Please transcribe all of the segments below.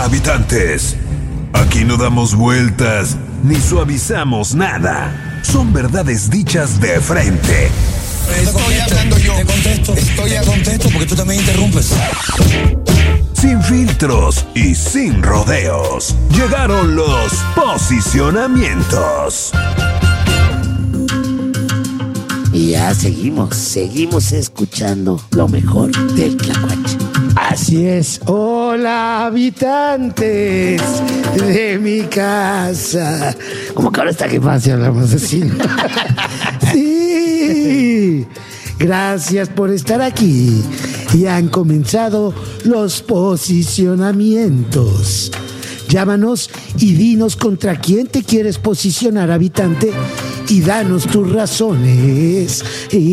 Hola, habitantes. Aquí no damos vueltas ni suavizamos nada. Son verdades dichas de frente. Estoy hablando yo. Estoy a contexto porque tú también interrumpes. Sin filtros y sin rodeos. Llegaron los posicionamientos. Y ya seguimos escuchando lo mejor del Tlacuache. Así es. Hola, habitantes de mi casa. Como que ahora está que fácil hablamos así. Sí. Gracias por estar aquí. Y han comenzado los posicionamientos. Llámanos y dinos contra quién te quieres posicionar, habitante, y danos tus razones.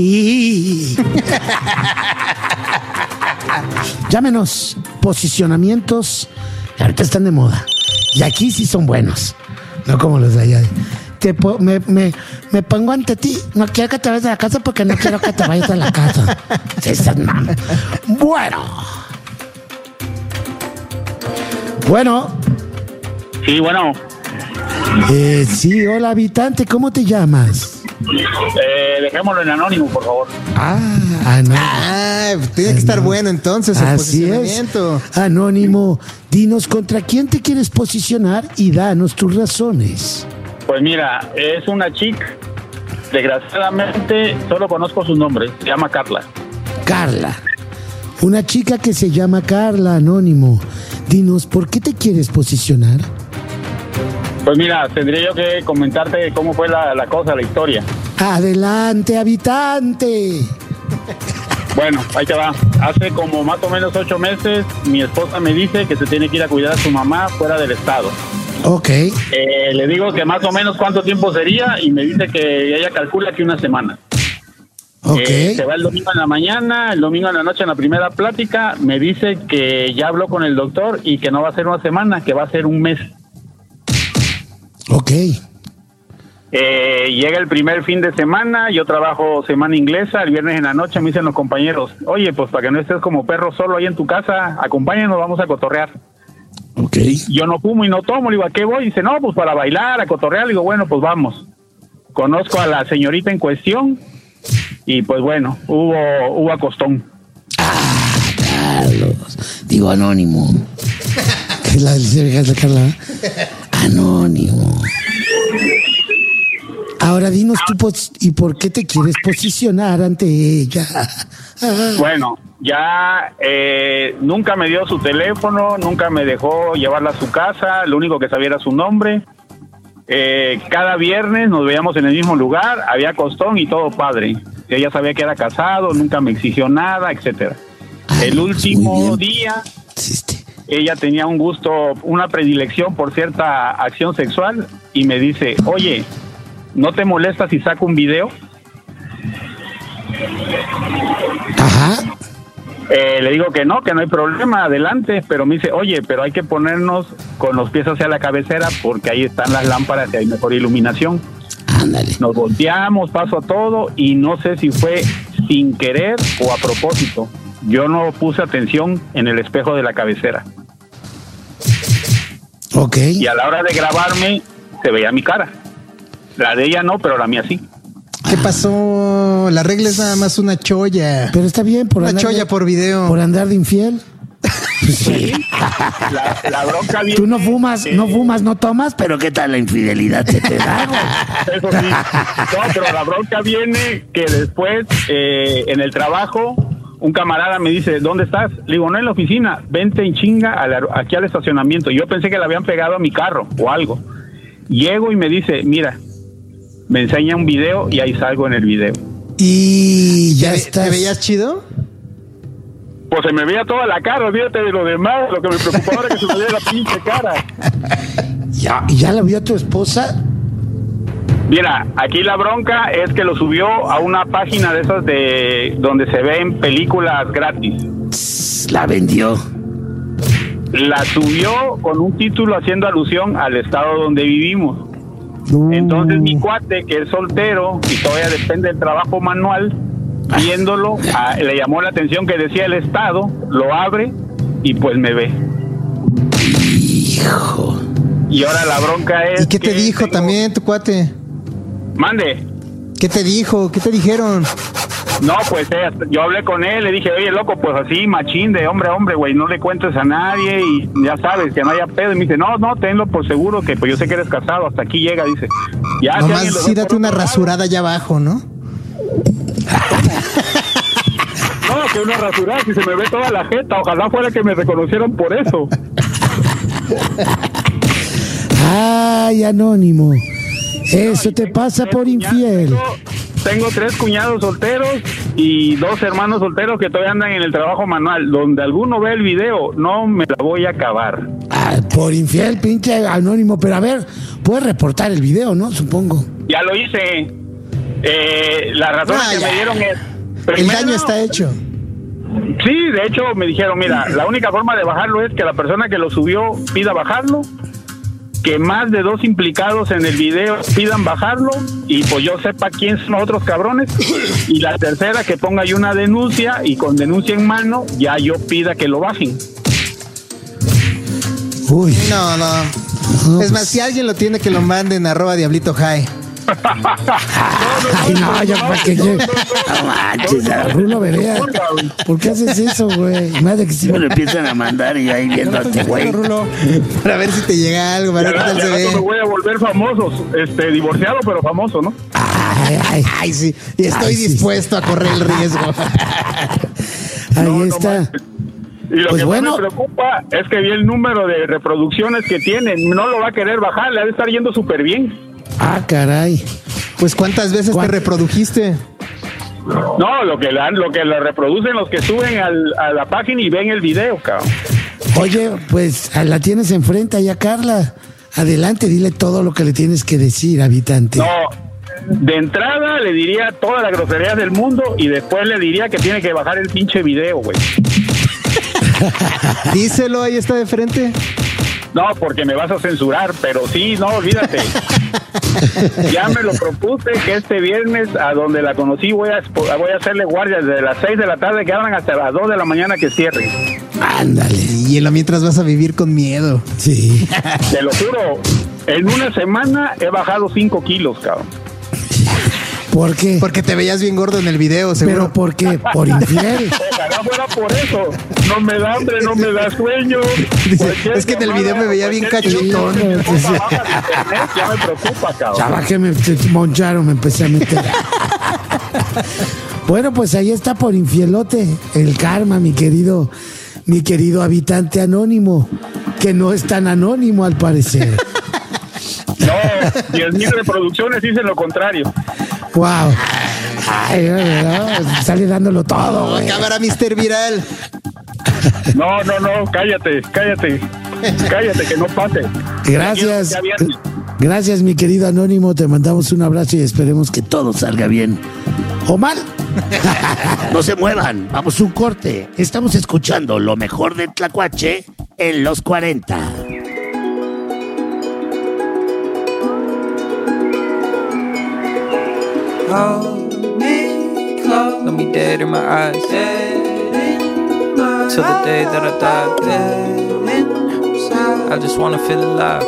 Llámenos, posicionamientos, ahorita están de moda. Y aquí sí son buenos, no como los de allá. Me pongo ante ti, no quiero que te vayas de la casa porque no quiero que te vayas de la casa. Bueno. Sí, bueno. Sí, hola, habitante, ¿cómo te llamas? Dejémoslo en anónimo, por favor. Tiene que estar bueno entonces el Así posicionamiento. Es. Anónimo, dinos contra quién te quieres posicionar y danos tus razones. Pues mira, es una chica. Desgraciadamente, solo conozco su nombre. Se llama Carla. Carla. Una chica que se llama Carla, anónimo. Dinos, ¿por qué te quieres posicionar? Pues mira, tendría yo que comentarte cómo fue la cosa, la historia. Adelante, habitante. Bueno, ahí te va. Hace como más o menos 8 meses, mi esposa me dice que se tiene que ir a cuidar a su mamá fuera del estado. Ok. Le digo que más o menos cuánto tiempo sería y me dice que ella calcula que una semana. Ok. Se va el domingo en la mañana, el domingo en la noche en la primera plática, me dice que ya habló con el doctor y que no va a ser una semana, que va a ser un mes. Ok. Llega el primer fin de semana, yo trabajo semana inglesa, el viernes en la noche me dicen los compañeros, oye, pues para que no estés como perro solo ahí en tu casa, acompáñanos, vamos a cotorrear. Ok. Yo no fumo y no tomo, le digo, ¿a qué voy? Dice, no, pues para bailar, a cotorrear, le digo, bueno, pues vamos. Conozco a la señorita en cuestión y pues bueno, hubo acostón. Carlos, digo anónimo. ¿Qué la dice Carla? Anónimo. Ahora dinos tú, ¿y por qué te quieres posicionar ante ella? Bueno, ya nunca me dio su teléfono, nunca me dejó llevarla a su casa, lo único que sabía era su nombre. Cada viernes nos veíamos en el mismo lugar, había costón y todo padre. Ella sabía que era casado, nunca me exigió nada, etcétera. El último día, ella tenía un gusto, una predilección por cierta acción sexual y me dice, oye, ¿no te molesta si saco un video? Ajá. Le digo que no hay problema, adelante, pero me dice, oye, pero hay que ponernos con los pies hacia la cabecera porque ahí están las lámparas y hay mejor iluminación. Ándale. Nos volteamos, pasó todo y no sé si fue sin querer o a propósito. Yo no puse atención en el espejo de la cabecera. Ok. Y a la hora de grabarme se veía mi cara. La de ella no, pero la mía sí. ¿Qué pasó? La regla es nada más una cholla. Pero está bien por una andar cholla por video. Por andar de infiel. Sí. La bronca viene. Tú no fumas, no tomas, pero ¿qué tal la infidelidad se te da? Eso sí. No, pero la bronca viene que después en el trabajo un camarada me dice, ¿dónde estás? Le digo, no en la oficina, vente en chinga aquí al estacionamiento. Yo pensé que le habían pegado a mi carro o algo. Llego y me dice, mira, me enseña un video y ahí salgo en el video. Y ya estás. ¿Te veías chido? Pues se me veía toda la cara, olvídate de lo demás, lo que me preocupaba era que se me veía la pinche cara. ¿Y ya la vio tu esposa? Mira, aquí la bronca es que lo subió a una página de esas de donde se ven películas gratis. La vendió. La subió con un título haciendo alusión al estado donde vivimos. Entonces mi cuate, que es soltero y todavía depende del trabajo manual, viéndolo, le llamó la atención que decía el estado, lo abre y pues me ve. Hijo. Y ahora la bronca es... ¿Y qué te dijo también tu cuate? Mande. ¿Qué te dijo? ¿Qué te dijeron? No, pues yo hablé con él, le dije, oye, loco, pues así, machín, de hombre a hombre, güey, no le cuentes a nadie y ya sabes, que no haya pedo. Y me dice, no, tenlo por seguro, que pues yo sé que eres casado, hasta aquí llega, dice. Ya, Nomás si sí date una rasurada allá abajo, ¿no? No, que una rasurada, si se me ve toda la jeta, ojalá fuera que me reconocieran por eso. Ay, Anónimo. Eso te pasa por infiel. Tengo 3 cuñados solteros y 2 hermanos solteros que todavía andan en el trabajo manual. Donde alguno ve el video, no me la voy a acabar. Por infiel, pinche Anónimo. Pero a ver, puedes reportar el video, ¿no? Supongo. Ya lo hice. La razón que me dieron es... El daño está hecho. Sí, de hecho me dijeron, mira, la única forma de bajarlo es que la persona que lo subió pida bajarlo, que más de 2 implicados en el video pidan bajarlo y pues yo sepa quién son los otros cabrones, y la tercera que ponga yo una denuncia y con denuncia en mano ya yo pida que lo bajen. Uy. No. Es más, si alguien lo tiene, que lo manden a @diablito_high. Ay, no, ya para que llegue. No manches, Rulo Berea. ¿Por qué haces eso, güey? Madre que si me lo empiezan a mandar y ahí viéndote, güey. Para ver si te llega algo, para ver qué tal se ve. Me voy a volver famoso, divorciado pero famoso, ¿no? Ay, sí. Y estoy dispuesto a correr el riesgo. Ahí está. Y lo Pues que bueno, más me preocupa es que vi el número de reproducciones que tienen. No lo va a querer bajar, le ha de estar yendo súper bien. Caray. Pues ¿cuántas veces te reprodujiste? No, lo que lo reproducen los que suben a la página y ven el video, cabrón. Oye, pues la tienes enfrente allá, Carla. Adelante, dile todo lo que le tienes que decir, habitante. No, de entrada le diría todas las groserías del mundo y después le diría que tiene que bajar el pinche video, güey. Díselo, ahí está de frente. No, porque me vas a censurar, pero sí, no, olvídate. Ya me lo propuse que este viernes a donde la conocí voy a hacerle guardia desde las 6 de la tarde que abran hasta las 2 de la mañana que cierren. Ándale. Y en lo mientras vas a vivir con miedo. Sí. Te lo juro, en una semana he bajado 5 kilos, cabrón. ¿Por qué? Porque te veías bien gordo en el video, seguro. ¿Pero por qué? ¿Por infiel? Ojalá fuera por eso. No me da hambre, no me da sueño. Dice, es que en el video me veía bien cachito. Ya me preocupa, cabrón. Chava, que me moncharon, me empecé a meter. Bueno, pues ahí está por infielote el karma, mi querido habitante anónimo, que no es tan anónimo al parecer. No, 10,000 reproducciones dicen lo contrario. Wow. Ay, no, sale dándolo todo, güey. Cámara, Mr. Viral. No, cállate, que no pase. Gracias. Gracias, mi querido anónimo. Te mandamos un abrazo y esperemos que todo salga bien. ¿O mal? No se muevan. Vamos a un corte. Estamos escuchando lo mejor de Tlacuache en los 40. Hold me close, let me dead in my eyes. Till the day that I die. I just wanna feel alive.